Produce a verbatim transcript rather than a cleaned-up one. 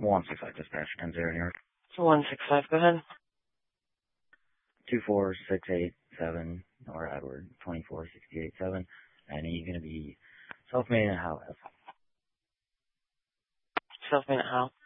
one six five dispatch, ten zero New York. one six five, go ahead. two four six eight seven, or Edward, two four six eight seven, and he's going to be self-made and how? Self-made how?